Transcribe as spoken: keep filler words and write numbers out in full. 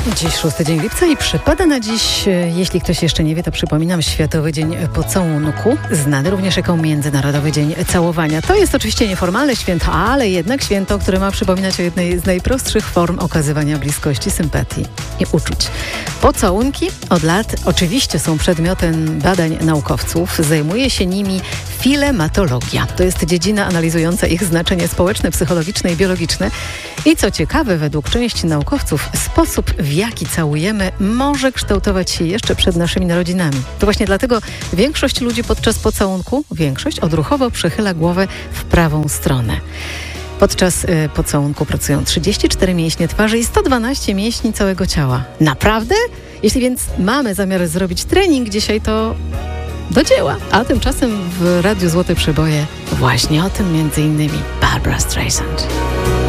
Dziś szósty dzień lipca i przypada na dziś, jeśli ktoś jeszcze nie wie, to przypominam, Światowy Dzień Pocałunku, znany również jako Międzynarodowy Dzień Całowania. To jest oczywiście nieformalne święto, ale jednak święto, które ma przypominać o jednej z najprostszych form okazywania bliskości, sympatii i uczuć. Pocałunki od lat oczywiście są przedmiotem badań naukowców. Zajmuje się nimi filematologia. To jest dziedzina analizująca ich znaczenie społeczne, psychologiczne i biologiczne. I co ciekawe, według części naukowców, sposób, w jaki całujemy, może kształtować się jeszcze przed naszymi narodzinami. To właśnie dlatego większość ludzi podczas pocałunku, większość odruchowo przechyla głowę w prawą stronę. Podczas y, pocałunku pracują trzydzieści cztery mięśnie twarzy i sto dwanaście mięśni całego ciała. Naprawdę? Jeśli więc mamy zamiar zrobić trening dzisiaj, to do dzieła. A tymczasem w Radiu Złote Przeboje właśnie o tym między innymi Barbra Streisand.